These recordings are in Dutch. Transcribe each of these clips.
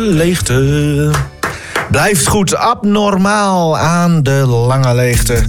Leegte. Blijft goed abnormaal aan de lange leegte.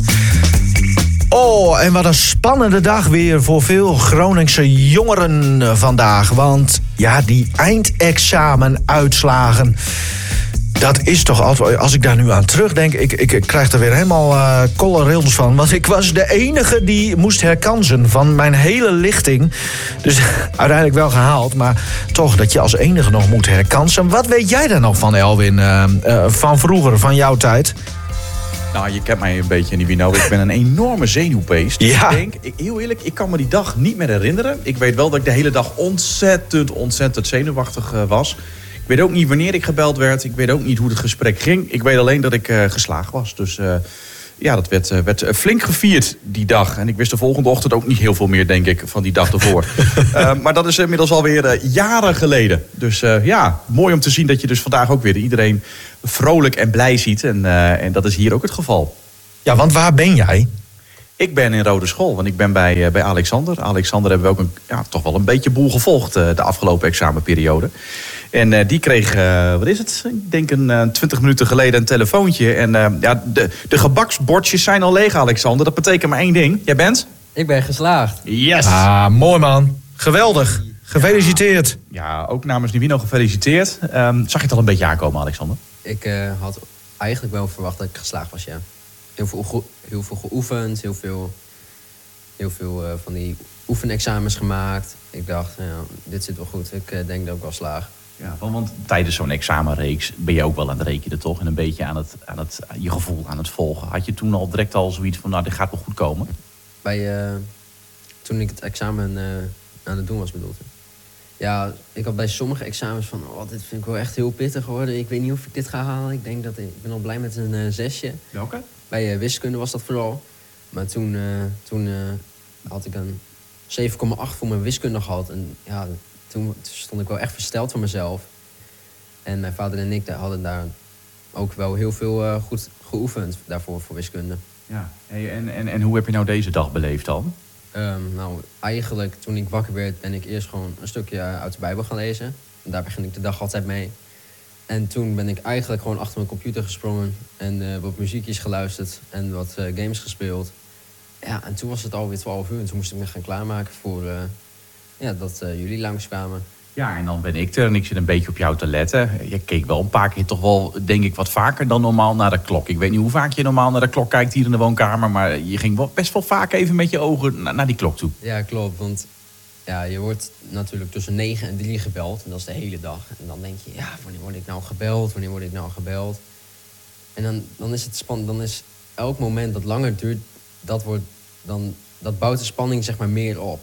Oh, en wat een spannende dag weer voor veel Groningse jongeren vandaag. Want ja, die eindexamenuitslagen, dat is toch altijd... Als ik daar nu aan terugdenk, ik krijg er weer helemaal kolle rils van. Want ik was de enige die moest herkansen van mijn hele lichting. Dus uiteindelijk wel gehaald, maar toch dat je als enige nog moet herkansen. Wat weet jij daar nog van, Elwin, van vroeger, van jouw tijd? Nou, je kent mij een beetje, Nivino. Ik ben een enorme zenuwbeest. Ja. Heel eerlijk, ik kan me die dag niet meer herinneren. Ik weet wel dat ik de hele dag ontzettend zenuwachtig was. Ik weet ook niet wanneer ik gebeld werd. Ik weet ook niet hoe het gesprek ging. Ik weet alleen dat ik geslaagd was. Dus ja, dat werd flink gevierd die dag. En ik wist de volgende ochtend ook niet heel veel meer, denk ik, van die dag ervoor. Maar dat is inmiddels alweer jaren geleden. Dus ja, mooi om te zien dat je dus vandaag ook weer iedereen vrolijk en blij ziet. En dat is hier ook het geval. Ja, want waar ben jij? Ik ben in Roodeschool, want ik ben bij Alexander. Alexander hebben we ook toch wel een beetje boel gevolgd de afgelopen examenperiode. En die kreeg, wat is het? Ik denk 20 minuten geleden een telefoontje. En de gebaksbordjes zijn al leeg, Alexander. Dat betekent maar één ding. Jij bent? Ik ben geslaagd. Yes! Ah, mooi man. Geweldig. Gefeliciteerd. Ja, ook namens Nivino gefeliciteerd. Zag je het al een beetje aankomen, Alexander? Ik had eigenlijk wel verwacht dat ik geslaagd was, ja. Heel veel geoefend, heel veel van die oefenexamens gemaakt. Ik dacht, dit zit wel goed. Ik denk dat ik wel slaag. Ja, want tijdens zo'n examenreeks ben je ook wel aan het rekenen, toch? En een beetje aan het je gevoel aan het volgen. Had je toen al direct zoiets van, nou, dit gaat wel goed komen? Toen ik het examen aan het doen was, bedoeld. Ja, ik had bij sommige examens van, dit vind ik wel echt heel pittig worden. Ik weet niet of ik dit ga halen. Ik ben al blij met een 6. Welke? Bij wiskunde was dat vooral. Maar toen had ik een 7,8 voor mijn wiskunde gehad. En ja, toen stond ik wel echt versteld van mezelf. En mijn vader en ik hadden daar ook wel heel veel goed geoefend daarvoor, voor wiskunde. Ja, en hoe heb je nou deze dag beleefd dan? Nou, eigenlijk toen ik wakker werd, ben ik eerst gewoon een stukje uit de Bijbel gaan lezen. En daar begin ik de dag altijd mee. En toen ben ik eigenlijk gewoon achter mijn computer gesprongen en wat muziekjes geluisterd en wat games gespeeld. Ja, en toen was het alweer 12 uur en toen moest ik me gaan klaarmaken voor dat jullie langskwamen. Ja, en dan ben ik er en ik zit een beetje op jou te letten. Je keek wel een paar keer toch wel, denk ik, wat vaker dan normaal naar de klok. Ik weet niet hoe vaak je normaal naar de klok kijkt hier in de woonkamer, maar je ging wel best wel vaak even met je ogen naar die klok toe. Ja, klopt, want ja, je wordt natuurlijk tussen 9 en 3 gebeld en dat is de hele dag. En dan denk je, ja, wanneer word ik nou gebeld? En dan is het spannend, dan is elk moment dat langer duurt, dat bouwt de spanning zeg maar meer op.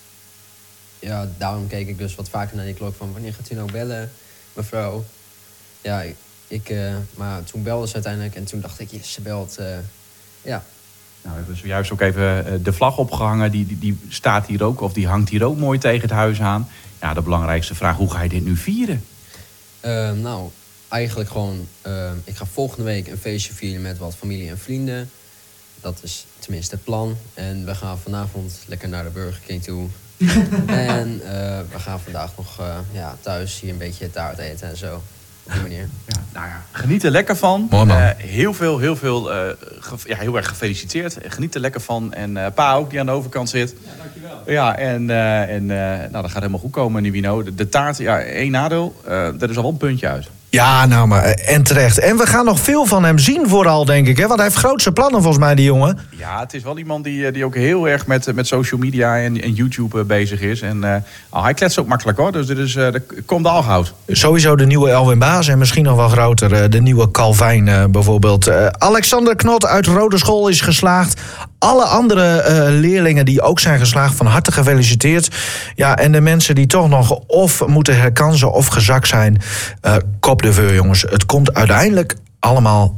Ja, daarom keek ik dus wat vaker naar die klok van, wanneer gaat u nou bellen, mevrouw? Ja, maar toen belde ze uiteindelijk en toen dacht ik, yes, ze belt, ja. Nou, we hebben zojuist ook even de vlag opgehangen, die staat hier ook, of die hangt hier ook mooi tegen het huis aan. Ja, de belangrijkste vraag, hoe ga je dit nu vieren? Nou, eigenlijk gewoon, ik ga volgende week een feestje vieren met wat familie en vrienden. Dat is tenminste het plan. En we gaan vanavond lekker naar de Burger King toe. En we gaan vandaag nog thuis hier een beetje taart eten en zo. Op die manier. Ja, nou ja, geniet er lekker van. Mooi man. Heel erg gefeliciteerd. Geniet er lekker van. En pa ook, die aan de overkant zit. Ja, dankjewel. Ja, nou, dat gaat helemaal goed komen, Nivino. De taart, ja, één nadeel. Er is al wel een puntje uit. Ja, nou maar, en terecht. En we gaan nog veel van hem zien vooral, denk ik. Hè? Want hij heeft grootse plannen volgens mij, die jongen. Ja, het is wel iemand die ook heel erg met social media en YouTube bezig is. En hij kletst ook makkelijk, hoor. Dus er komt al goud. Sowieso de nieuwe Elwin Baas en misschien nog wel groter. De nieuwe Calvijn bijvoorbeeld. Alexander Knot uit Roodeschool is geslaagd. Alle andere leerlingen die ook zijn geslaagd, van harte gefeliciteerd. Ja, en de mensen die toch nog of moeten herkansen of gezakt zijn, kop de veur, jongens. Het komt uiteindelijk allemaal